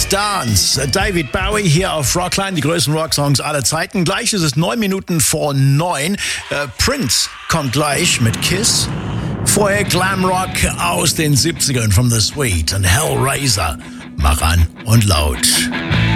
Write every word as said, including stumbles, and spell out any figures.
Dance. David Bowie hier auf Rockline, die größten Rocksongs aller Zeiten. Gleich ist es neun Minuten vor neun. Äh, Prince kommt gleich mit Kiss. Vorher Glamrock aus den siebzigern von The Sweet und Hellraiser. Mach an und laut.